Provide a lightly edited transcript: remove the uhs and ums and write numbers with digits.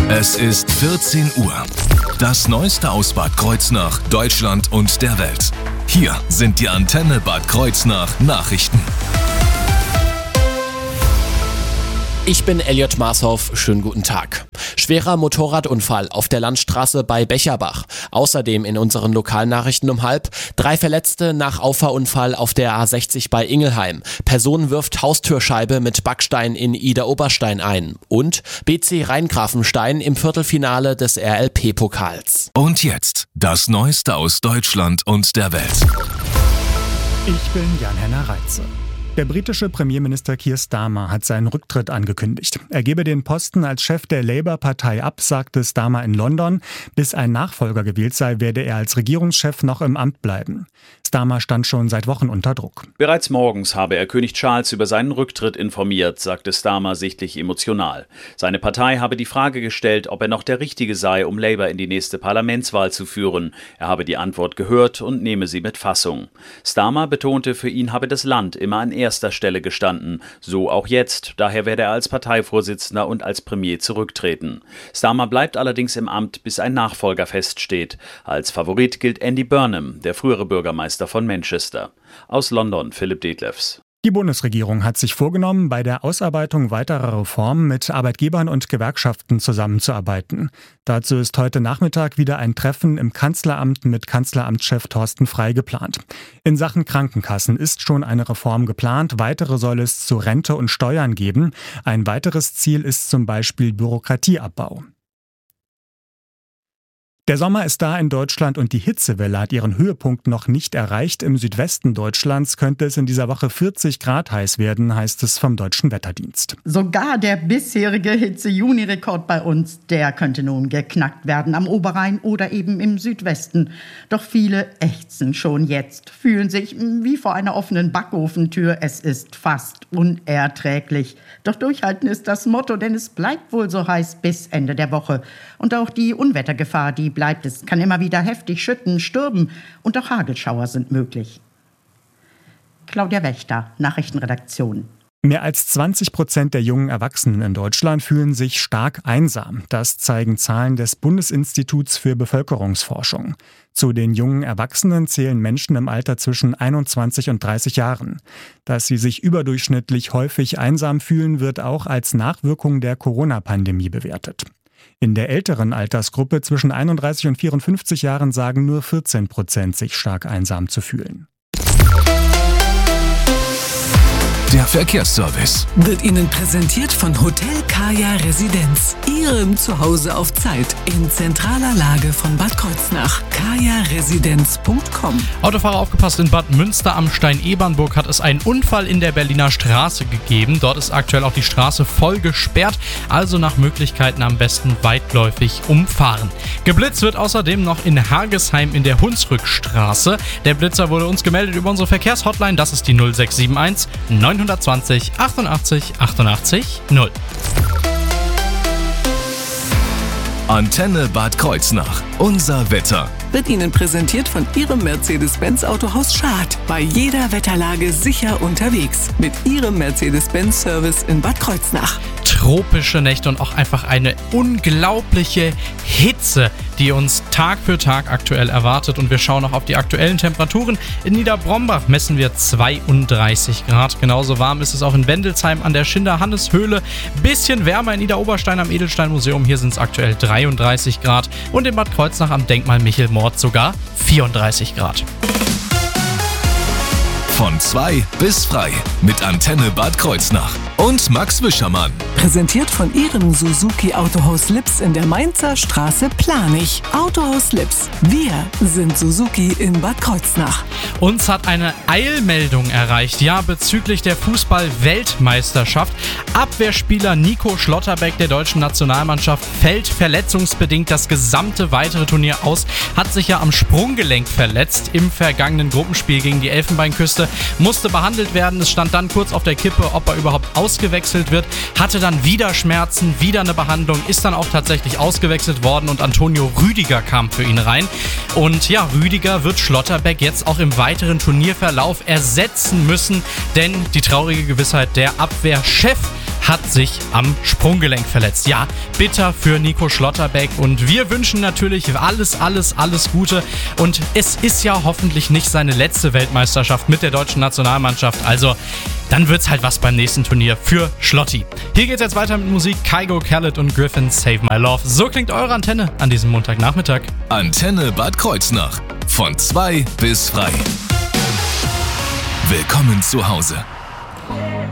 Es ist 14 Uhr. Das Neueste aus Bad Kreuznach, Deutschland und der Welt. Hier sind die Antenne Bad Kreuznach Nachrichten. Ich bin Elliot Marshoff, schönen guten Tag. Schwerer Motorradunfall auf der Landstraße bei Becherbach. Außerdem in unseren Lokalnachrichten um 12:30 3 Verletzte nach Auffahrunfall auf der A60 bei Ingelheim. Person wirft Haustürscheibe mit Backstein in Idar-Oberstein ein. Und BC Rheingrafenstein im Viertelfinale des RLP-Pokals. Und jetzt das Neueste aus Deutschland und der Welt. Ich bin Jan-Henner Reitze. Der britische Premierminister Keir Starmer hat seinen Rücktritt angekündigt. Er gebe den Posten als Chef der Labour-Partei ab, sagte Starmer in London. Bis ein Nachfolger gewählt sei, werde er als Regierungschef noch im Amt bleiben. Starmer stand schon seit Wochen unter Druck. Bereits morgens habe er König Charles über seinen Rücktritt informiert, sagte Starmer sichtlich emotional. Seine Partei habe die Frage gestellt, ob er noch der Richtige sei, um Labour in die nächste Parlamentswahl zu führen. Er habe die Antwort gehört und nehme sie mit Fassung. Starmer betonte, für ihn habe das Land immer an erster Stelle gestanden, so auch jetzt. Daher werde er als Parteivorsitzender und als Premier zurücktreten. Starmer bleibt allerdings im Amt, bis ein Nachfolger feststeht. Als Favorit gilt Andy Burnham, der frühere Bürgermeister von Manchester. Aus London Philipp Detlefs. Die Bundesregierung hat sich vorgenommen, bei der Ausarbeitung weiterer Reformen mit Arbeitgebern und Gewerkschaften zusammenzuarbeiten. Dazu ist heute Nachmittag wieder ein Treffen im Kanzleramt mit Kanzleramtschef Thorsten Frey geplant. In Sachen Krankenkassen ist schon eine Reform geplant, weitere soll es zu Rente und Steuern geben. Ein weiteres Ziel ist zum Beispiel Bürokratieabbau. Der Sommer ist da in Deutschland und die Hitzewelle hat ihren Höhepunkt noch nicht erreicht. Im Südwesten Deutschlands könnte es in dieser Woche 40 Grad heiß werden, heißt es vom Deutschen Wetterdienst. Sogar der bisherige Hitze-Juni-Rekord bei uns, der könnte nun geknackt werden am Oberrhein oder eben im Südwesten. Doch viele ächzen schon jetzt, fühlen sich wie vor einer offenen Backofentür. Es ist fast unerträglich. Doch durchhalten ist das Motto, denn es bleibt wohl so heiß bis Ende der Woche. Und auch die Unwettergefahr, die bleibt. Es kann immer wieder heftig schütten, stürmen und auch Hagelschauer sind möglich. Claudia Wächter, Nachrichtenredaktion. Mehr als 20% der jungen Erwachsenen in Deutschland fühlen sich stark einsam. Das zeigen Zahlen des Bundesinstituts für Bevölkerungsforschung. Zu den jungen Erwachsenen zählen Menschen im Alter zwischen 21 und 30 Jahren. Dass sie sich überdurchschnittlich häufig einsam fühlen, wird auch als Nachwirkung der Corona-Pandemie bewertet. In der älteren Altersgruppe zwischen 31 und 54 Jahren sagen nur 14%, sich stark einsam zu fühlen. Der Verkehrsservice wird Ihnen präsentiert von Hotel Kaya Residenz. Ihrem Zuhause auf Zeit in zentraler Lage von Bad Kreuznach. kajaresidenz.com. Autofahrer aufgepasst, in Bad Münster am Stein-Ebernburg hat es einen Unfall in der Berliner Straße gegeben. Dort ist aktuell auch die Straße voll gesperrt, also nach Möglichkeiten am besten weitläufig umfahren. Geblitzt wird außerdem noch in Hagesheim in der Hunsrückstraße. Der Blitzer wurde uns gemeldet über unsere Verkehrshotline, das ist die 0671 920 88 88 0. Antenne Bad Kreuznach. Unser Wetter. Wird Ihnen präsentiert von Ihrem Mercedes-Benz Autohaus Schad. Bei jeder Wetterlage sicher unterwegs. Mit Ihrem Mercedes-Benz-Service in Bad Kreuznach. Tropische Nächte und auch einfach eine unglaubliche Hitze, die uns Tag für Tag aktuell erwartet. Und wir schauen noch auf die aktuellen Temperaturen. In Niederbrombach messen wir 32 Grad. Genauso warm ist es auch in Wendelsheim an der Schinderhanneshöhle. Bisschen wärmer in Idar-Oberstein am Edelsteinmuseum. Hier sind es aktuell 33 Grad. Und in Bad Kreuznach am Denkmal Michelmord sogar 34 Grad. Von 2 bis frei mit Antenne Bad Kreuznach und Max Wischermann. Präsentiert von Ihrem Suzuki Autohaus Lips in der Mainzer Straße Planich. Autohaus Lips. Wir sind Suzuki in Bad Kreuznach. Uns hat eine Eilmeldung erreicht, ja, bezüglich der Fußball-Weltmeisterschaft. Abwehrspieler Nico Schlotterbeck der deutschen Nationalmannschaft fällt verletzungsbedingt das gesamte weitere Turnier aus, hat sich ja am Sprunggelenk verletzt im vergangenen Gruppenspiel gegen die Elfenbeinküste, musste behandelt werden. Es stand dann kurz auf der Kippe, ob er überhaupt ausgewechselt wird, hatte dann wieder Schmerzen, wieder eine Behandlung, ist dann auch tatsächlich ausgewechselt worden und Antonio Rüdiger kam für ihn rein. Und ja, Rüdiger wird Schlotterbeck jetzt auch im weiteren Turnierverlauf ersetzen müssen, denn die traurige Gewissheit, der Abwehrchef hat sich am Sprunggelenk verletzt. Ja, bitter für Nico Schlotterbeck und wir wünschen natürlich alles Gute und es ist ja hoffentlich nicht seine letzte Weltmeisterschaft mit der deutschen Nationalmannschaft, also dann wird's halt was beim nächsten Turnier für Schlotti. Hier geht's jetzt weiter mit Musik. Kygo, Khaled und Griffin, Save My Love. So klingt eure Antenne an diesem Montagnachmittag. Antenne Bad Kreuznach. Von 2 bis frei. Willkommen zu Hause.